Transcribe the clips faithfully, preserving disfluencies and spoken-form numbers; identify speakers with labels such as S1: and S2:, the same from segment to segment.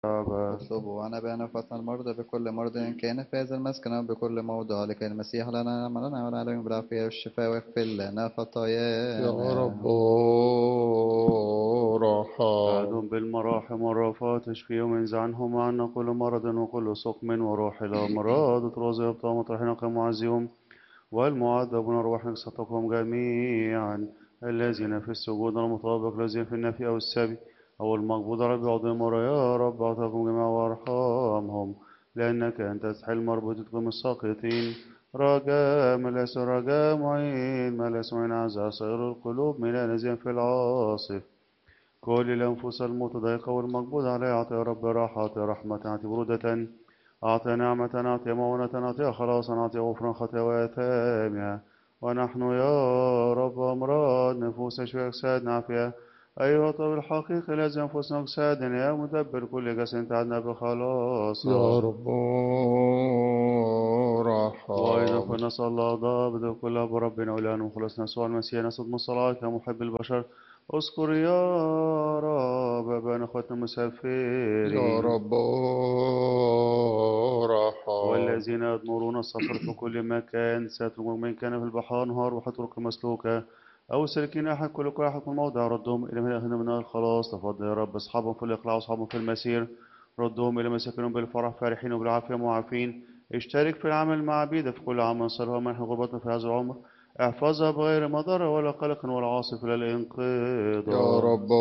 S1: اطلبوا وأنا بين فتنا المرضى بكل مرض إن كان في هذا المسكن بكل موضع لكي المسيح لنا عملنا والعالمين بالعافية والشفاء واغفر لنا
S2: يا رب
S1: خطايانا.
S2: ارحم.
S3: أعدهم بالمراحم والرافات اشفيهم وانزع عنهم عنا كل مرض وكل سقم وروح الأمراض اطرازي وابطال مطرحين كمعزيهم والمعذبون أرواح نكستهم جميعا الذين في السجود المطابق الذين في النفي أو السبي أو المقبوض على بعضهم ورا يا رب أعطاكم جميعا وارحمهم لأنك أنت تستحي المربوطة الساقطين رجاء ملاس رجاء معين ملاس معين عزا صغير القلوب من الذين في العاصف كل الأنفس المتضايقة والمقبوض عليها أعطي يا رب راحة أعطي رحمة أعطي برودة أعطي نعمة أعطي مونة أعطي خلاصا أعطي غفرا خطايا وآثامها ونحن يا رب أمراض نفوس شفاء أجساد نافية أيها طب الحقيقي الذي أنفسنا أجسادنا يا مدبر كل جسد تعدنا
S2: يا
S3: بخلاصها
S2: رب
S3: وأيضا
S2: ارحم.
S3: فنسأل الله ضابط كلها بربنا وإلهنا وخلصنا يسوع المسيح نسأل من صلاتك يا محب البشر اذكر يا رب أبانا أخواتنا
S2: يا
S3: المسافرين
S2: رب ارحم.
S3: والذين يضمرون السفر في كل مكان ساترهم من كان في البحار نهار وحطرق مسلوكة أو سالكين أحد كل كل أحد من موضع ردهم إلى من أهلنا من الخلاص تفضل يا رب أصحابهم في الإقلاع وأصحابهم في المسير ردهم إلى مساكنهم بالفرح فرحين وبالعافية معافين اشترك في العمل مع عبيدك في كل عام صرها منح غربتنا في هذا العمر احفظها بغير مضر ولا قلق ولا عاصف إلى
S2: يا
S3: الانقضاء
S2: رب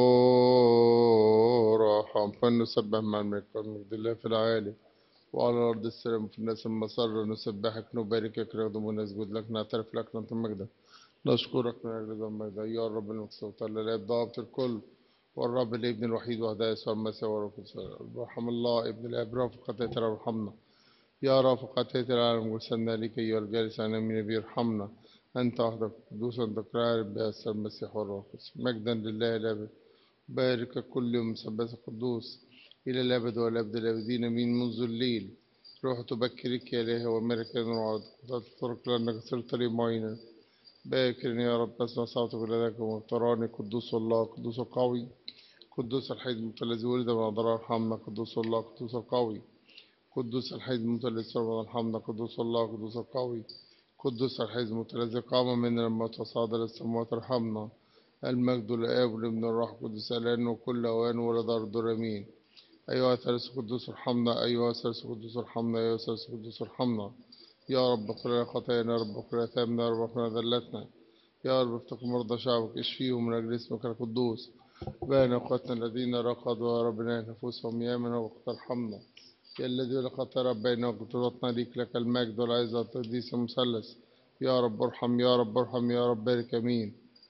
S2: ارحم. فلنسبح مع الملك والمجد الله في العالي وعلى الأرض السلام في الناس المسر. نسبحك نباركك نخدم ونسجد لك نعترف لك أنت مجدك نشكرك من أجل ذنبك أيها الرب المكسوت الذي ضابط الكل والرب الابن الوحيد وحده يسوع المسيح ورب ارحم الله ابن الاب رافقة ارحمنا يا رافقة العالم وسلنا لك أيها الجالس على يمين النبي ارحمنا أنت وحدك قدوس أنت قرار بأس المسيح والروح القدس مجدا لله الأبد بارك كل يوم مسبس القدوس إلى الأبد والأبد الأبدين من منذ الليل روح تبكرك يا إله وملك نور تترك لأنك صرت لي معينا باكرني يا رب اسمع صوتك لديك وتراني قدوس الله قدوس القوي قدوس الحي الموت الذي ولد من أضرار ارحمنا قدوس الله قدوس القوي قدوس الحي الموت الذي صار من ارحمنا قدوس الله قدوس القوي قدوس الحي الموت الذي قام من الموت وصعد إلى السماوات ارحمنا المجد للآب والابن والروح القدس الآن وكل أوان ولد أرض آمين أيها الثالث القدوس ارحمنا أيها الثالث القدوس ارحمنا أيها الثالث القدوس ارحمنا يا رب اغفر لنا خطايانا يا رب اغفر آثامنا يا رب اغفر ذلتنا يا رب افتقر مرضى شعبك اشفيهم من أجل اسمك القدوس بين أخواتنا الذين رقدوا يا رب نال نفوسهم يامنا وقت ارحمنا يا الذي لقد ربينا وقدرتنا ليك لك المجد والعزة والتقديس المثلث يا رب ارحم يا رب ارحم يا رب بارك امين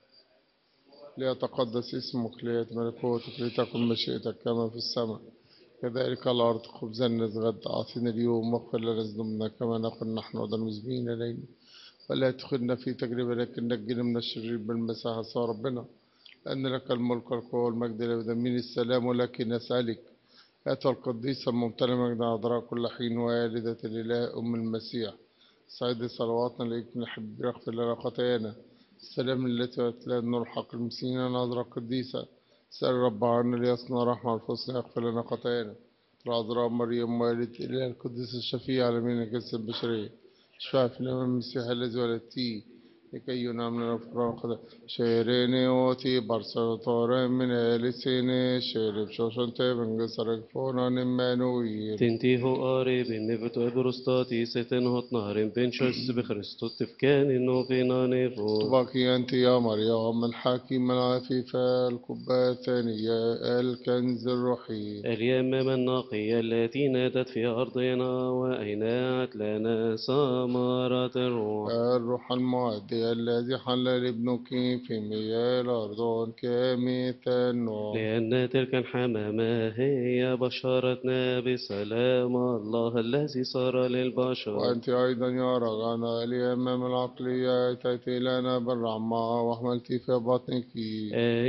S2: ليتقدس اسمك ليأتي ملكوتك لتكن مشيئتك كما في السماء كذلك على الأرض خبزنا نتغدى أعطينا اليوم واغفر لنا ذنوبنا كما نغفر نحن أيضا المذنبين إلينا ولا تدخلنا في تجربة لكن نجنا من الشرير بالمسيح يسوع ربنا لأن لك الملك والقوة والمجد إلى من السلام ولكن نسألك أتى القديسة الممتلئة مجدا عذراء كل حين والدة الإله أم المسيح سعيد صلواتنا ليك نحب يغفر لنا خطايانا السلام التي وتلا النور الحق المسيحين عذراء القديسة سأل رب عنا ليصنع رحمة الحسنى يغفر لنا خطايانا العذراء مريم والدة الإله القديس الشفيع على من الجنس البشرية اشفع في الإمام المسيح الذي ولدتيه لكي ينام لنا فران خدا شيريني وتي برسلطور من السيني شيرب شوشن تبن قصر فونا نمانويل
S4: تنتيهو قارب النبتو ابرستاتي ستن هوت نهرين بين شوز بخريستوس تفكان انو فينا نيفو
S2: طبقي أنت يا مريم الحكيم العفيفة الكبة الثانية الكنز الرحيم
S4: اليمم النقية التي نادت في أرضنا وأينعت لنا ثمرة الروح
S2: الروح المعدي الذي حل لابنك في مياه الأرض كمثال نوح
S4: لأن تلك الحمامة هي بشرتنا بسلام الله الذي صار للبشر
S2: وأنت أيضا يا رغنا اليمم العقلية أتيت لنا بالرحمة وحملت في بطنك